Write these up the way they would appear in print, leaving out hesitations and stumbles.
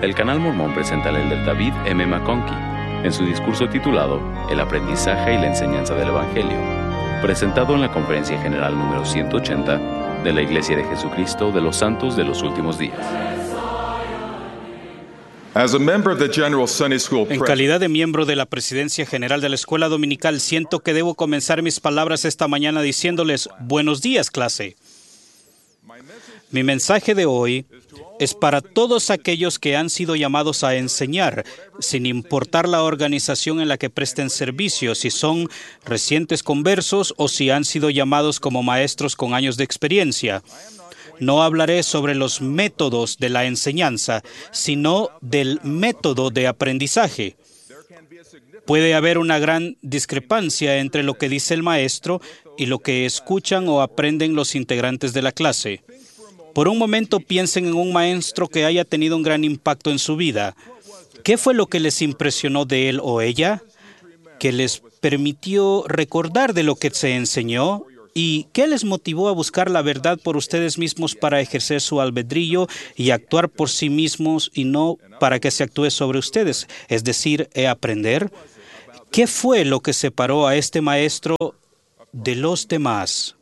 El Canal Mormón presenta al elder David M. McConkie en su discurso titulado El aprendizaje y la enseñanza del Evangelio, presentado en la Conferencia General número 180 de la Iglesia de Jesucristo de los Santos de los Últimos Días. En calidad de miembro de la Presidencia General de la Escuela Dominical, siento que debo comenzar mis palabras esta mañana diciéndoles buenos días, clase. Mi mensaje de hoy es para todos aquellos que han sido llamados a enseñar, sin importar la organización en la que presten servicio, si son recientes conversos o si han sido llamados como maestros con años de experiencia. No hablaré sobre los métodos de la enseñanza, sino del método de aprendizaje. Puede haber una gran discrepancia entre lo que dice el maestro y lo que escuchan o aprenden los integrantes de la clase. Por un momento piensen en un maestro que haya tenido un gran impacto en su vida. ¿Qué fue lo que les impresionó de él o ella? ¿Qué les permitió recordar de lo que se enseñó? ¿Y qué les motivó a buscar la verdad por ustedes mismos para ejercer su albedrío y actuar por sí mismos y no para que se actúe sobre ustedes? Es decir, aprender. ¿Qué fue lo que separó a este maestro de los demás?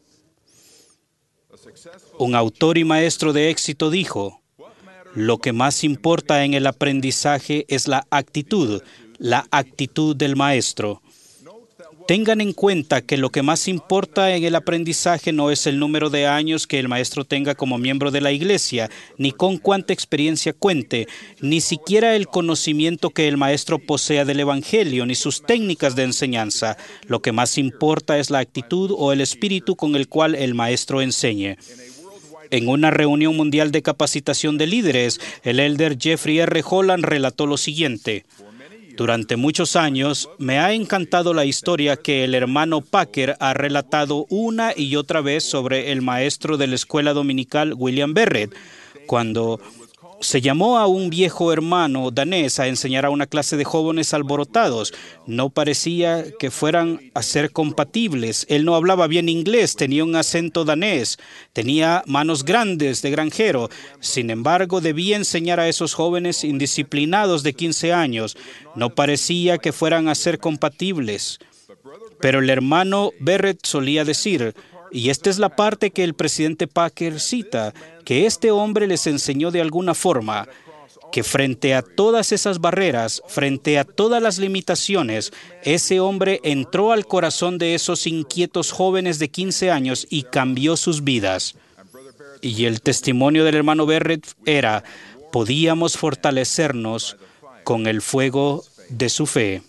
Un autor y maestro de éxito dijo: lo que más importa en el aprendizaje es la actitud del maestro. Tengan en cuenta que lo que más importa en el aprendizaje no es el número de años que el maestro tenga como miembro de la iglesia, ni con cuánta experiencia cuente, ni siquiera el conocimiento que el maestro posea del evangelio, ni sus técnicas de enseñanza. Lo que más importa es la actitud o el espíritu con el cual el maestro enseñe. En una reunión mundial de capacitación de líderes, el elder Jeffrey R. Holland relató lo siguiente: durante muchos años me ha encantado la historia que el hermano Packer ha relatado una y otra vez sobre el maestro de la escuela dominical William Barrett. Cuando se llamó a un viejo hermano danés a enseñar a una clase de jóvenes alborotados, no parecía que fueran a ser compatibles. Él no hablaba bien inglés, tenía un acento danés, tenía manos grandes de granjero. Sin embargo, debía enseñar a esos jóvenes indisciplinados de 15 años. No parecía que fueran a ser compatibles. Pero el hermano Barrett solía decir, y esta es la parte que el presidente Packer cita, que este hombre les enseñó de alguna forma que frente a todas esas barreras, frente a todas las limitaciones, ese hombre entró al corazón de esos inquietos jóvenes de 15 años y cambió sus vidas. Y el testimonio del hermano Barrett era: podíamos fortalecernos con el fuego de su fe.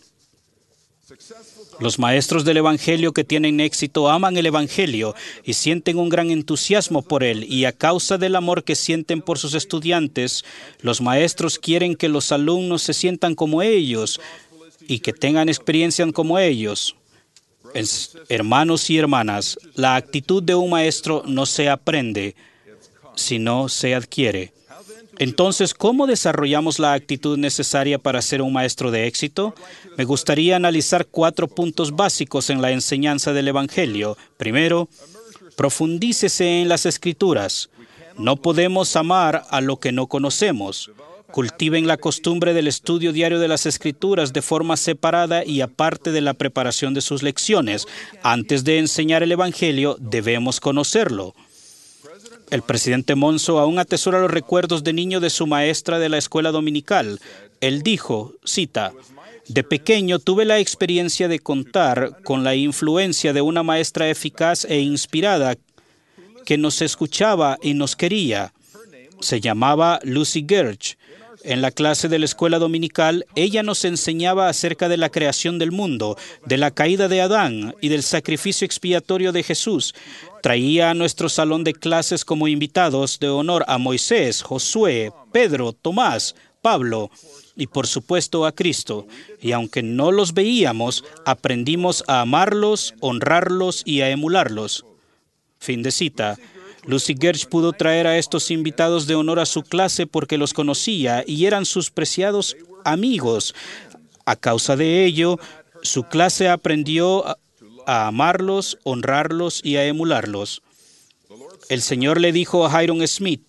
Los maestros del Evangelio que tienen éxito aman el Evangelio y sienten un gran entusiasmo por él, y a causa del amor que sienten por sus estudiantes, los maestros quieren que los alumnos se sientan como ellos y que tengan experiencia como ellos. Hermanos y hermanas, la actitud de un maestro no se aprende, sino se adquiere. Entonces, ¿cómo desarrollamos la actitud necesaria para ser un maestro de éxito? Me gustaría analizar 4 puntos básicos en la enseñanza del Evangelio. Primero, profundícese en las Escrituras. No podemos amar a lo que no conocemos. Cultiven la costumbre del estudio diario de las Escrituras de forma separada y aparte de la preparación de sus lecciones. Antes de enseñar el Evangelio, debemos conocerlo. El presidente Monson aún atesora los recuerdos de niño de su maestra de la escuela dominical. Él dijo, cita: de pequeño tuve la experiencia de contar con la influencia de una maestra eficaz e inspirada que nos escuchaba y nos quería. Se llamaba Lucy Gersh. En la clase de la escuela dominical, ella nos enseñaba acerca de la creación del mundo, de la caída de Adán y del sacrificio expiatorio de Jesús. Traía a nuestro salón de clases como invitados de honor a Moisés, Josué, Pedro, Tomás, Pablo y por supuesto a Cristo. Y aunque no los veíamos, aprendimos a amarlos, honrarlos y a emularlos. Fin de cita. Lucy Gersh pudo traer a estos invitados de honor a su clase porque los conocía y eran sus preciados amigos. A causa de ello, su clase aprendió a amarlos, honrarlos y a emularlos. El Señor le dijo a Hyrum Smith: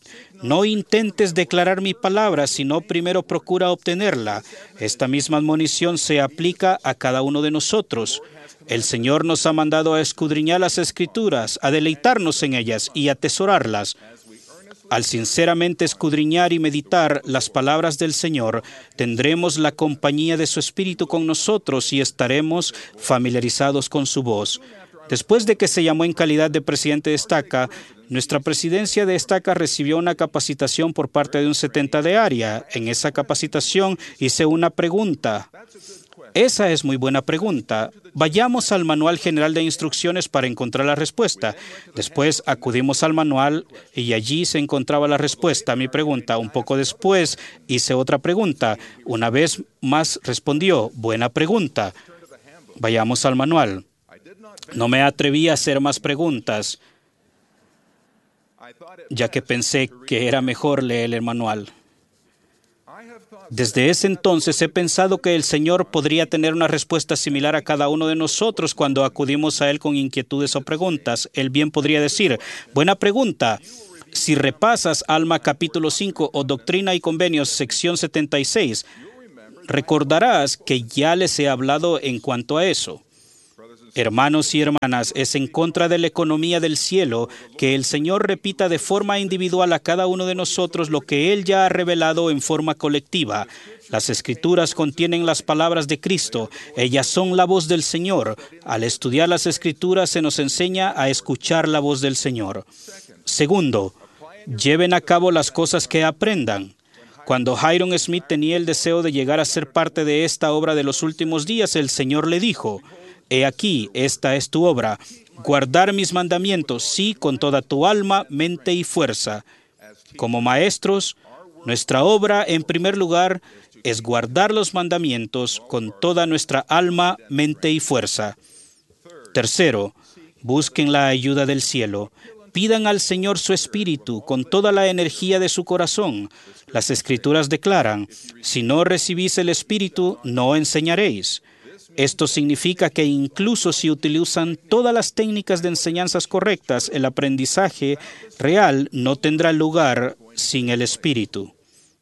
No intentes declarar mi palabra, sino primero procura obtenerla. Esta misma admonición se aplica a cada uno de nosotros. El Señor nos ha mandado a escudriñar las Escrituras, a deleitarnos en ellas y a atesorarlas. Al sinceramente escudriñar y meditar las palabras del Señor, tendremos la compañía de su Espíritu con nosotros y estaremos familiarizados con su voz. Después de que se llamó en calidad de presidente de Estaca, nuestra presidencia de Estaca recibió una capacitación por parte de un 70 de área. En esa capacitación hice una pregunta. Esa es muy buena pregunta. Vayamos al Manual General de Instrucciones para encontrar la respuesta. Después acudimos al manual y allí se encontraba la respuesta a mi pregunta. Un poco después hice otra pregunta. Una vez más respondió, buena pregunta. Vayamos al manual. No me atreví a hacer más preguntas, ya que pensé que era mejor leer el manual. Desde ese entonces he pensado que el Señor podría tener una respuesta similar a cada uno de nosotros cuando acudimos a Él con inquietudes o preguntas. Él bien podría decir, buena pregunta. Si repasas Alma capítulo 5 o Doctrina y Convenios sección 76, recordarás que ya les he hablado en cuanto a eso. Hermanos y hermanas, es en contra de la economía del cielo que el Señor repita de forma individual a cada uno de nosotros lo que Él ya ha revelado en forma colectiva. Las Escrituras contienen las palabras de Cristo. Ellas son la voz del Señor. Al estudiar las Escrituras se nos enseña a escuchar la voz del Señor. Segundo, lleven a cabo las cosas que aprendan. Cuando Hiram Smith tenía el deseo de llegar a ser parte de esta obra de los últimos días, el Señor le dijo, he aquí, esta es tu obra, guardar mis mandamientos, sí, con toda tu alma, mente y fuerza. Como maestros, nuestra obra, en primer lugar, es guardar los mandamientos con toda nuestra alma, mente y fuerza. Tercero, busquen la ayuda del cielo. Pidan al Señor su Espíritu con toda la energía de su corazón. Las Escrituras declaran, si no recibís el Espíritu, no enseñaréis. Esto significa que incluso si utilizan todas las técnicas de enseñanzas correctas, el aprendizaje real no tendrá lugar sin el Espíritu.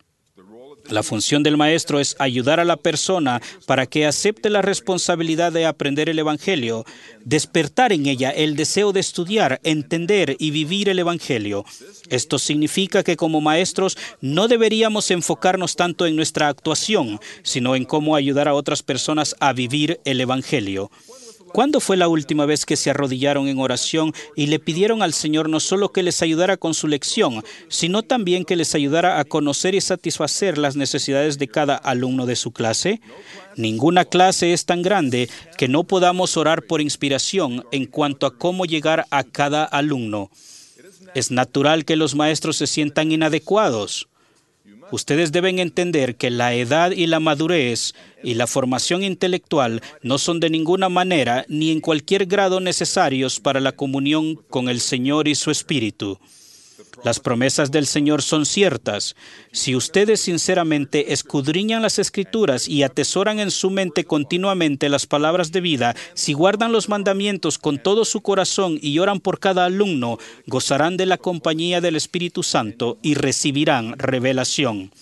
La función del maestro es ayudar a la persona para que acepte la responsabilidad de aprender el Evangelio, despertar en ella el deseo de estudiar, entender y vivir el Evangelio. Esto significa que como maestros no deberíamos enfocarnos tanto en nuestra actuación, sino en cómo ayudar a otras personas a vivir el Evangelio. ¿Cuándo fue la última vez que se arrodillaron en oración y le pidieron al Señor no solo que les ayudara con su lección, sino también que les ayudara a conocer y satisfacer las necesidades de cada alumno de su clase? Ninguna clase es tan grande que no podamos orar por inspiración en cuanto a cómo llegar a cada alumno. Es natural que los maestros se sientan inadecuados. Ustedes deben entender que la edad y la madurez y la formación intelectual no son de ninguna manera ni en cualquier grado necesarios para la comunión con el Señor y su Espíritu. Las promesas del Señor son ciertas. Si ustedes sinceramente escudriñan las Escrituras y atesoran en su mente continuamente las palabras de vida, si guardan los mandamientos con todo su corazón y oran por cada alumno, gozarán de la compañía del Espíritu Santo y recibirán revelación.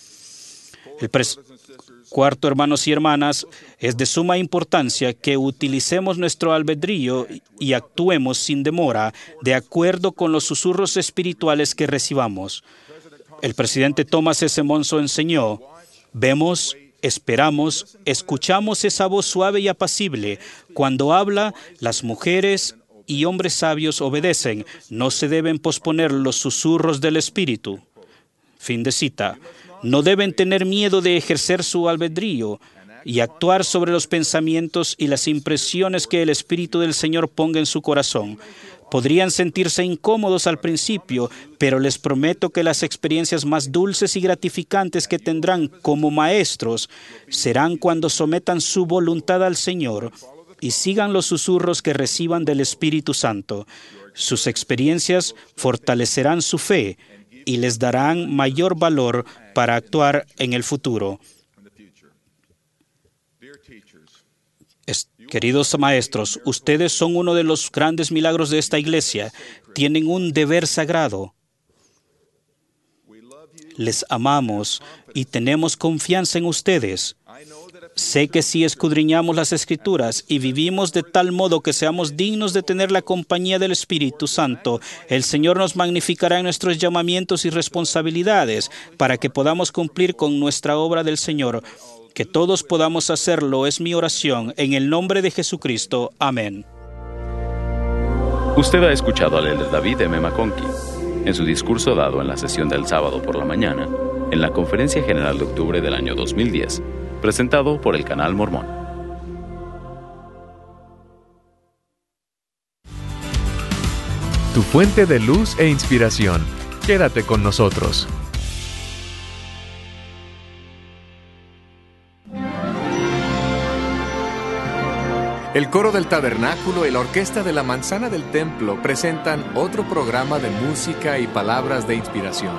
Cuarto, hermanos y hermanas, es de suma importancia que utilicemos nuestro albedrío y actuemos sin demora, de acuerdo con los susurros espirituales que recibamos. El presidente Thomas S. Monson enseñó, vemos, esperamos, escuchamos esa voz suave y apacible. Cuando habla, las mujeres y hombres sabios obedecen. No se deben posponer los susurros del Espíritu. Fin de cita. No deben tener miedo de ejercer su albedrío y actuar sobre los pensamientos y las impresiones que el Espíritu del Señor ponga en su corazón. Podrían sentirse incómodos al principio, pero les prometo que las experiencias más dulces y gratificantes que tendrán como maestros serán cuando sometan su voluntad al Señor y sigan los susurros que reciban del Espíritu Santo. Sus experiencias fortalecerán su fe y les darán mayor valor para actuar en el futuro. Queridos maestros, ustedes son uno de los grandes milagros de esta iglesia. Tienen un deber sagrado. les amamos y tenemos confianza en ustedes. Sé que si escudriñamos las Escrituras y vivimos de tal modo que seamos dignos de tener la compañía del Espíritu Santo, el Señor nos magnificará en nuestros llamamientos y responsabilidades para que podamos cumplir con nuestra obra del Señor. Que todos podamos hacerlo es mi oración, en el nombre de Jesucristo. Amén. Usted ha escuchado al elder David M. McConkie en su discurso dado en la sesión del sábado por la mañana en la Conferencia General de octubre del año 2010, presentado por el Canal Mormón. Tu fuente de luz e inspiración. Quédate con nosotros. El Coro del Tabernáculo y la Orquesta de la Manzana del Templo presentan otro programa de música y palabras de inspiración.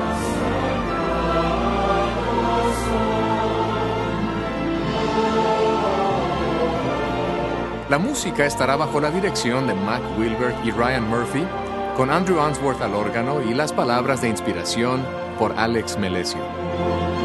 La música estará bajo la dirección de Mac Wilbert y Ryan Murphy, con Andrew Answorth al órgano y las palabras de inspiración por Alex Melesio.